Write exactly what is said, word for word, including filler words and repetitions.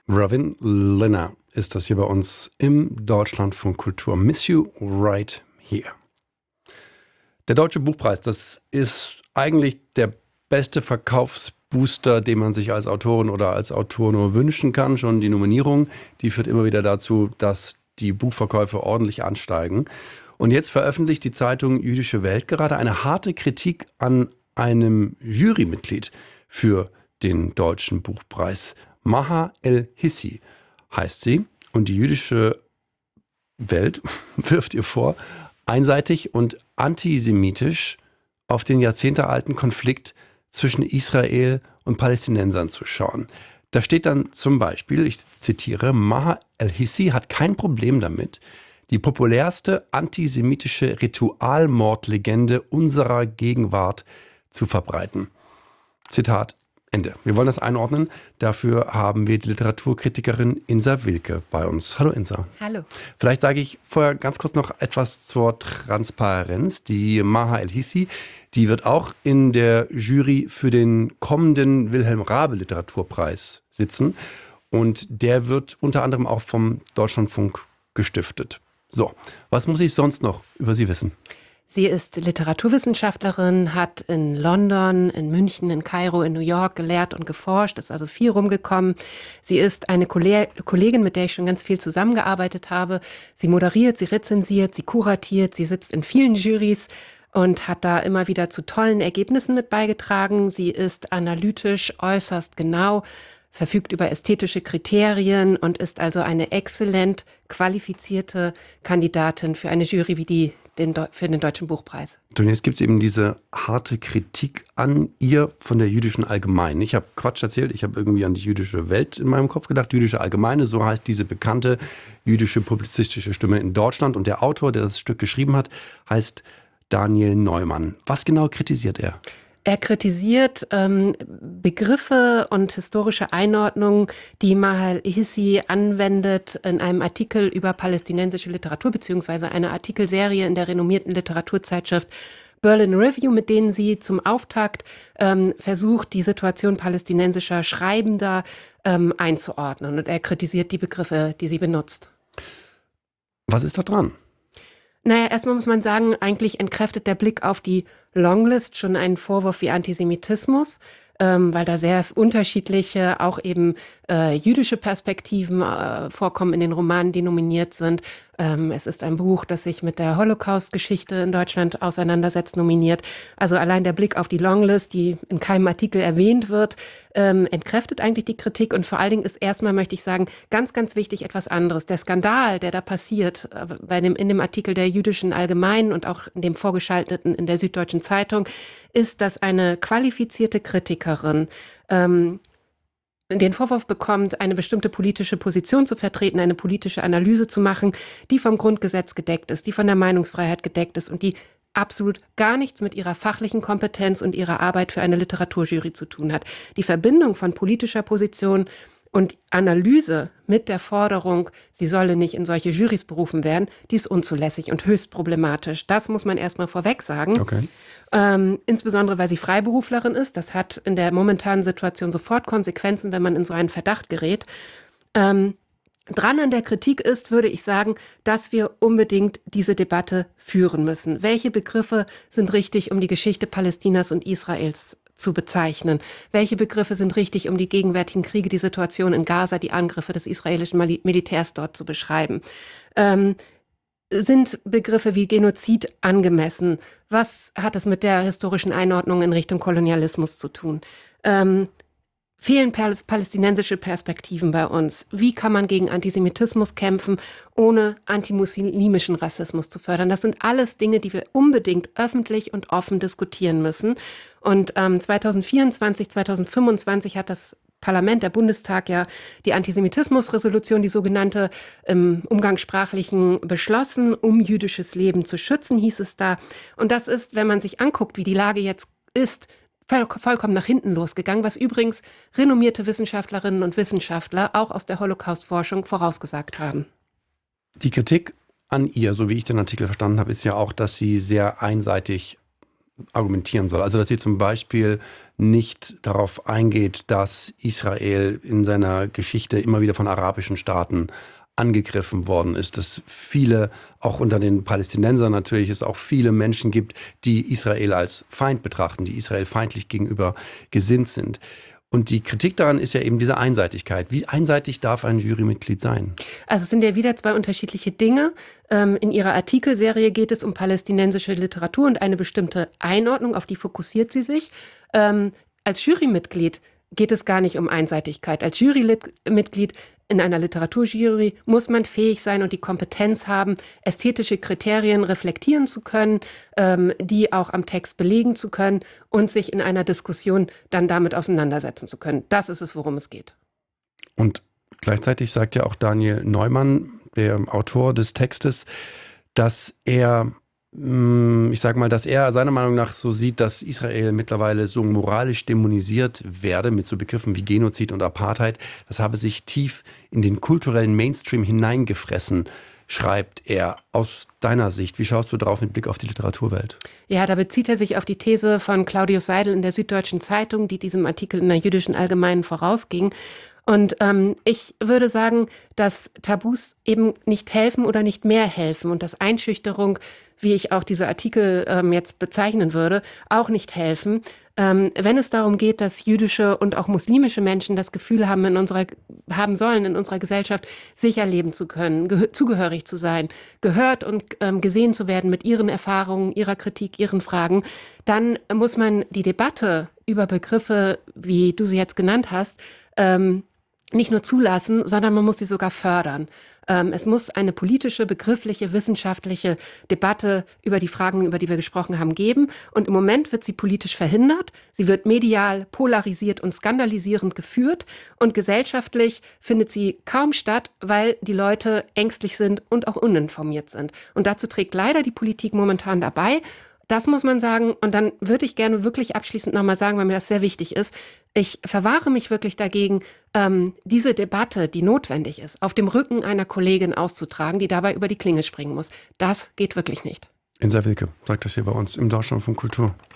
Ravin Linner ist das hier bei uns im Deutschlandfunk Kultur. Miss You Right Here. Der Deutsche Buchpreis, das ist eigentlich der beste Verkaufsbooster, den man sich als Autorin oder als Autor nur wünschen kann. Schon die Nominierung, die führt immer wieder dazu, dass die Buchverkäufe ordentlich ansteigen. Und jetzt veröffentlicht die Zeitung Jüdische Welt gerade eine harte Kritik an einem Jurymitglied für den Deutschen Buchpreis. Maha El-Hissi heißt sie, und die Jüdische Welt wirft ihr vor, einseitig und antisemitisch auf den jahrzehntealten Konflikt zwischen Israel und Palästinensern zu schauen. Da steht dann zum Beispiel, ich zitiere, Maha El-Hissi hat kein Problem damit, die populärste antisemitische Ritualmordlegende unserer Gegenwart zu verbreiten. Zitat Ende. Wir wollen das einordnen. Dafür haben wir die Literaturkritikerin Insa Wilke bei uns. Hallo Insa. Hallo. Vielleicht sage ich vorher ganz kurz noch etwas zur Transparenz. Die Maha El-Hissi, die wird auch in der Jury für den kommenden Wilhelm Raabe Literaturpreis sitzen. Und der wird unter anderem auch vom Deutschlandfunk gestiftet. So, was muss ich sonst noch über sie wissen? Sie ist Literaturwissenschaftlerin, hat in London, in München, in Kairo, in New York gelehrt und geforscht, ist also viel rumgekommen. Sie ist eine Kollegin, mit der ich schon ganz viel zusammengearbeitet habe. Sie moderiert, sie rezensiert, sie kuratiert, sie sitzt in vielen Jurys und hat da immer wieder zu tollen Ergebnissen mit beigetragen. Sie ist analytisch äußerst genau, verfügt über ästhetische Kriterien und ist also eine exzellent qualifizierte Kandidatin für eine Jury wie die den, für den Deutschen Buchpreis. Und jetzt gibt es eben diese harte Kritik an ihr von der Jüdischen Allgemeinen. Ich habe Quatsch erzählt, ich habe irgendwie an die Jüdische Welt in meinem Kopf gedacht. Jüdische Allgemeine, so heißt diese bekannte jüdische publizistische Stimme in Deutschland. Und der Autor, der das Stück geschrieben hat, heißt Daniel Neumann. Was genau kritisiert er? Er kritisiert ähm, Begriffe und historische Einordnungen, die Maha El-Hissi anwendet in einem Artikel über palästinensische Literatur, beziehungsweise eine Artikelserie in der renommierten Literaturzeitschrift Berlin Review, mit denen sie zum Auftakt ähm, versucht, die Situation palästinensischer Schreibender ähm, einzuordnen. Und er kritisiert die Begriffe, die sie benutzt. Was ist da dran? Naja, erstmal muss man sagen, eigentlich entkräftet der Blick auf die Longlist schon einen Vorwurf wie Antisemitismus, ähm, weil da sehr unterschiedliche, auch eben äh, jüdische Perspektiven äh, vorkommen in den Romanen, die nominiert sind. Ähm, es ist ein Buch, das sich mit der Holocaust-Geschichte in Deutschland auseinandersetzt, nominiert. Also allein der Blick auf die Longlist, die in keinem Artikel erwähnt wird, ähm, entkräftet eigentlich die Kritik. Und vor allen Dingen ist erstmal, möchte ich sagen, ganz, ganz wichtig etwas anderes. Der Skandal, der da passiert, äh, bei dem, in dem Artikel der Jüdischen Allgemeinen und auch in dem vorgeschalteten in der Süddeutschen Zeitung, ist, dass eine qualifizierte Kritikerin ähm, den Vorwurf bekommt, eine bestimmte politische Position zu vertreten, eine politische Analyse zu machen, die vom Grundgesetz gedeckt ist, die von der Meinungsfreiheit gedeckt ist und die absolut gar nichts mit ihrer fachlichen Kompetenz und ihrer Arbeit für eine Literaturjury zu tun hat. Die Verbindung von politischer Position und Analyse mit der Forderung, sie solle nicht in solche Jurys berufen werden, die ist unzulässig und höchst problematisch. Das muss man erstmal vorweg sagen. Okay. Ähm, insbesondere, weil sie Freiberuflerin ist. Das hat in der momentanen Situation sofort Konsequenzen, wenn man in so einen Verdacht gerät. Ähm, dran an der Kritik ist, würde ich sagen, dass wir unbedingt diese Debatte führen müssen. Welche Begriffe sind richtig, um die Geschichte Palästinas und Israels zu bezeichnen? Welche Begriffe sind richtig, um die gegenwärtigen Kriege, die Situation in Gaza, die Angriffe des israelischen Militärs dort zu beschreiben? Ähm, sind Begriffe wie Genozid angemessen? Was hat es mit der historischen Einordnung in Richtung Kolonialismus zu tun? Ähm, fehlen palästinensische Perspektiven bei uns? Wie kann man gegen Antisemitismus kämpfen, ohne antimuslimischen Rassismus zu fördern? Das sind alles Dinge, die wir unbedingt öffentlich und offen diskutieren müssen. Und ähm, zwanzig vierundzwanzig, zwanzig fünfundzwanzig hat das Parlament, der Bundestag, ja die Antisemitismusresolution, die sogenannte im Umgangssprachlichen, beschlossen, um jüdisches Leben zu schützen, hieß es da. Und das ist, wenn man sich anguckt, wie die Lage jetzt ist, voll, vollkommen nach hinten losgegangen, was übrigens renommierte Wissenschaftlerinnen und Wissenschaftler auch aus der Holocaust-Forschung vorausgesagt haben. Die Kritik an ihr, so wie ich den Artikel verstanden habe, ist ja auch, dass sie sehr einseitig argumentieren soll. Also dass sie zum Beispiel nicht darauf eingeht, dass Israel in seiner Geschichte immer wieder von arabischen Staaten angegriffen worden ist, dass viele, auch unter den Palästinensern natürlich, es auch viele Menschen gibt, die Israel als Feind betrachten, die Israel feindlich gegenüber gesinnt sind. Und die Kritik daran ist ja eben diese Einseitigkeit. Wie einseitig darf ein Jurymitglied sein? Also es sind ja wieder zwei unterschiedliche Dinge. Ähm, in ihrer Artikelserie geht es um palästinensische Literatur und eine bestimmte Einordnung, auf die fokussiert sie sich. Ähm, als Jurymitglied geht es gar nicht um Einseitigkeit. Als Jurymitglied in einer Literaturjury muss man fähig sein und die Kompetenz haben, ästhetische Kriterien reflektieren zu können, ähm, die auch am Text belegen zu können und sich in einer Diskussion dann damit auseinandersetzen zu können. Das ist es, worum es geht. Und gleichzeitig sagt ja auch Daniel Neumann, der Autor des Textes, dass er, ich sage mal, dass er seiner Meinung nach so sieht, dass Israel mittlerweile so moralisch dämonisiert werde mit so Begriffen wie Genozid und Apartheid. Das habe sich tief in den kulturellen Mainstream hineingefressen, schreibt er. Aus deiner Sicht, wie schaust du darauf mit Blick auf die Literaturwelt? Ja, da bezieht er sich auf die These von Claudius Seidel in der Süddeutschen Zeitung, die diesem Artikel in der Jüdischen Allgemeinen vorausging. Und ähm, ich würde sagen, dass Tabus eben nicht helfen oder nicht mehr helfen und dass Einschüchterung, wie ich auch diese Artikel ähm, jetzt bezeichnen würde, auch nicht helfen. Ähm, wenn es darum geht, dass jüdische und auch muslimische Menschen das Gefühl haben, in unserer, haben sollen, in unserer Gesellschaft sicher leben zu können, gehö- zugehörig zu sein, gehört und ähm, gesehen zu werden mit ihren Erfahrungen, ihrer Kritik, ihren Fragen, dann muss man die Debatte über Begriffe, wie du sie jetzt genannt hast, ähm, nicht nur zulassen, sondern man muss sie sogar fördern. Ähm, es muss eine politische, begriffliche, wissenschaftliche Debatte über die Fragen, über die wir gesprochen haben, geben. Und im Moment wird sie politisch verhindert. Sie wird medial polarisiert und skandalisierend geführt. Und gesellschaftlich findet sie kaum statt, weil die Leute ängstlich sind und auch uninformiert sind. Und dazu trägt leider die Politik momentan dabei. Das muss man sagen. Und dann würde ich gerne wirklich abschließend nochmal sagen, weil mir das sehr wichtig ist. Ich verwahre mich wirklich dagegen, ähm, diese Debatte, die notwendig ist, auf dem Rücken einer Kollegin auszutragen, die dabei über die Klinge springen muss. Das geht wirklich nicht. Insa Wilke sagt das hier bei uns im Deutschlandfunk Kultur.